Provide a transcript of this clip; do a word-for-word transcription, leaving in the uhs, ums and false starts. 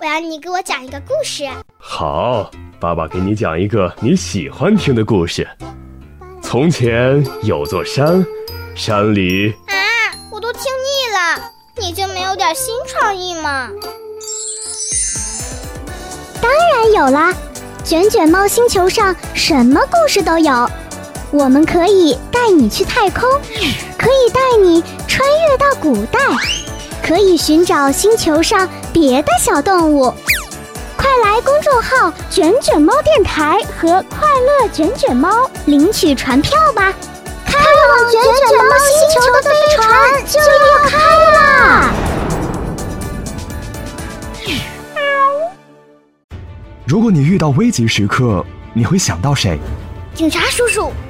然你给我讲一个故事。 好，爸爸给你讲一个你喜欢听的故事。从前有座山，山里…… 啊，我都听腻了，你就没有点新创意吗？ 当然有啦，卷卷猫星球上什么故事都有。我们可以带你去太空，可以带你穿越到古代，可以寻找星球上别的小动物。快来公众号卷卷猫电台和快乐卷卷猫领取船票吧，开往卷卷猫星球的飞船就要开啦！ 如果你遇到危急时刻，你会想到谁？ 警察叔叔。